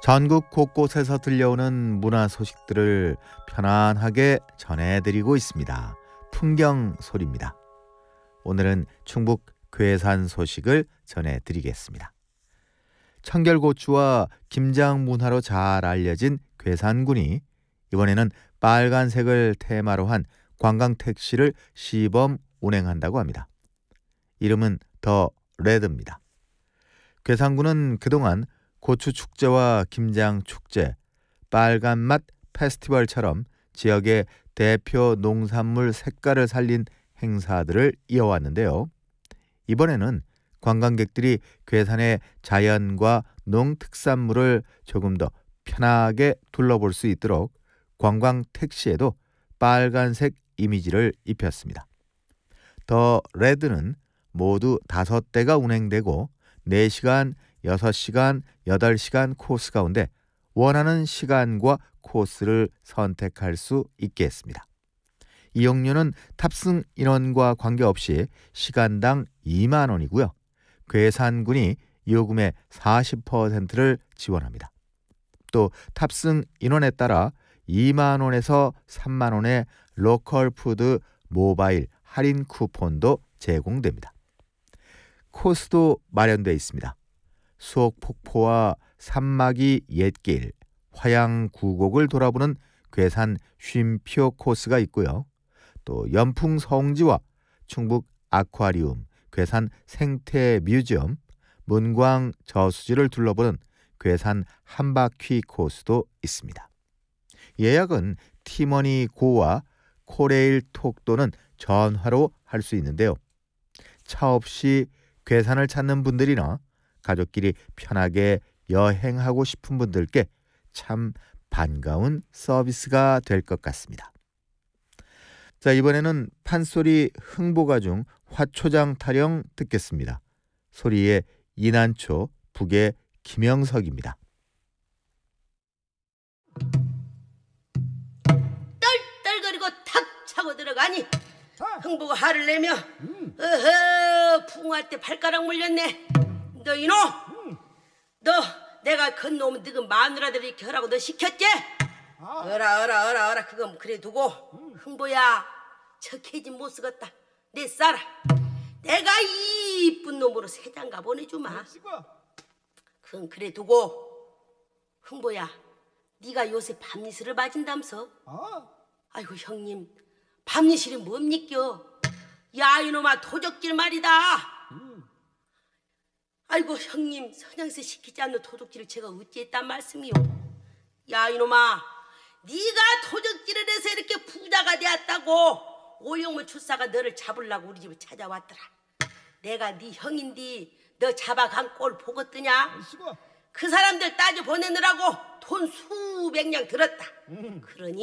전국 곳곳에서 들려오는 문화 소식들을 편안하게 전해드리고 있습니다. 풍경 소리입니다. 오늘은 충북 괴산 소식을 전해드리겠습니다. 청결고추와 김장 문화로 잘 알려진 괴산군이 이번에는 빨간색을 테마로 한 관광택시를 시범 운행한다고 합니다. 이름은 더 레드입니다. 괴산군은 그동안 고추축제와 김장축제, 빨간맛 페스티벌처럼 지역의 대표 농산물 색깔을 살린 행사들을 이어왔는데요. 이번에는 관광객들이 괴산의 자연과 농특산물을 조금 더 편하게 둘러볼 수 있도록 관광택시에도 빨간색 이미지를 입혔습니다. 더 레드는 모두 5대가 운행되고 4시간, 6시간, 8시간 코스 가운데 원하는 시간과 코스를 선택할 수 있게 했습니다. 이용료는 탑승 인원과 관계없이 시간당 2만 원이고요. 괴산군이 요금의 40%를 지원합니다. 또 탑승 인원에 따라 2만 원에서 3만 원의 로컬 푸드 모바일 할인 쿠폰도 제공됩니다. 코스도 마련되어 있습니다. 수옥폭포와 산막이 옛길, 화양구곡을 돌아보는 괴산 쉼표 코스가 있고요. 또 연풍 성지와 충북 아쿠아리움, 괴산 생태 뮤지엄, 문광 저수지를 둘러보는 괴산 한바퀴 코스도 있습니다. 예약은 티머니 고와 코레일 톡 또는 전화로 할 수 있는데요. 차 없이 괴산을 찾는 분들이나 가족끼리 편하게 여행하고 싶은 분들께 참 반가운 서비스가 될 것 같습니다. 자, 이번에는 판소리 흥보가 중 화초장 타령 듣겠습니다. 소리의 이난초, 북의 김영석입니다. 떨떨거리고 탁 차고 들어가니 흥보가 화를 내며 어허 풍할 때 발가락 물렸네. 너 이놈 너 내가 건너오면 너그 마누라들 이렇게 하라고 너 시켰지? 어라 그건 그래 두고 흥보야 저 계집 못 쓰겠다. 내 쌀아 내가 이쁜 놈으로 새 장가 보내주마. 그건 그래 두고 흥보야 네가 요새 밤이슬을 맞은다면서? 아이고 형님 밤이슬이 뭡니까? 야 이놈아 도적질 말이다. 아이고 형님 선양새 시키지 않는 도둑질을 제가 어찌했단 말씀이요? 야 이놈아 네가 도적질을 해서 이렇게 부자가 되었다고 오영물 출사가 너를 잡으려고 우리 집에 찾아왔더라. 내가 네 형인데 너 잡아간 꼴 보겠더냐? 그 사람들 따져 보내느라고 돈 수백 냥 들었다. 그러니